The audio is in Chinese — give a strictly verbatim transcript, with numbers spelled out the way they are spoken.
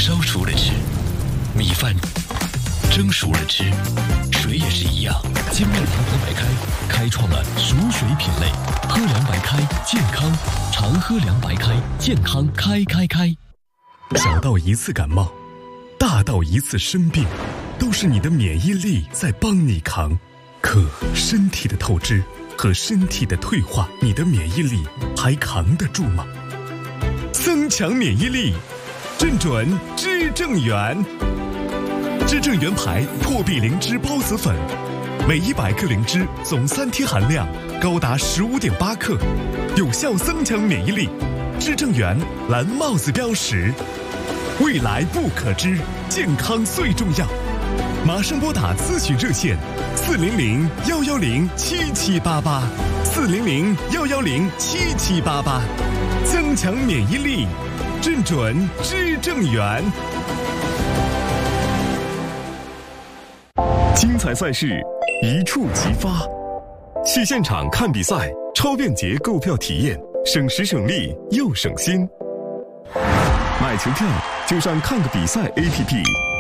烧熟了吃，米饭蒸熟了吃，水也是一样。精酿滂沱白开开创了熟水品类，喝凉白开健康，常喝凉白开健康开开开。 小到一次感冒，大到一次生病，都是你的免疫力在帮你扛。可身体的透支和身体的退化，你的免疫力还扛得住吗？增强免疫力，正准知正元。知正元牌破壁灵芝孢子粉，每一百克灵芝总三萜含量高达十五点八克，有效增强免疫力。知正元蓝帽子标识，未来不可知，健康最重要。马上拨打咨询热线四零零幺幺零七七八八，四零零幺幺零七七八八，增强免疫力，正准知正元。精彩赛事一触即发，去现场看比赛，超便捷购票体验，省时省力又省心。买球票就上看个比赛 A P P。